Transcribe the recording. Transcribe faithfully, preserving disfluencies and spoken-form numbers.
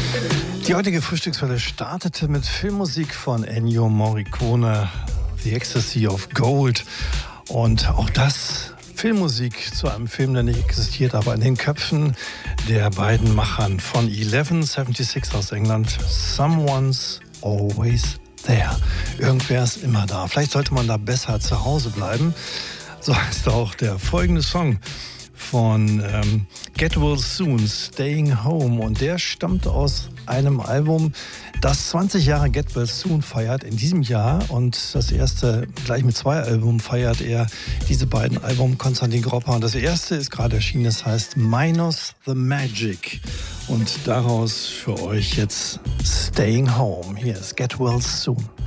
Die heutige Frühstückswelle startete mit Filmmusik von Ennio Morricone, The Ecstasy of Gold. Und auch das Filmmusik zu einem Film, der nicht existiert, aber in den Köpfen der beiden Machern von eleven sechsundsiebzig aus England. Someone's always there. Irgendwer ist immer da. Vielleicht sollte man da besser zu Hause bleiben. So heißt auch der folgende Song von ähm, Get Well Soon, Staying Home. Und der stammt aus einem Album, das zwanzig Jahre Get Well Soon feiert in diesem Jahr. Und das erste, gleich mit zwei Alben, feiert er diese beiden Alben Konstantin Gropper. Und das erste ist gerade erschienen, das heißt Minus the Magic. Und daraus für euch jetzt Staying Home. Hier ist Get Well Soon.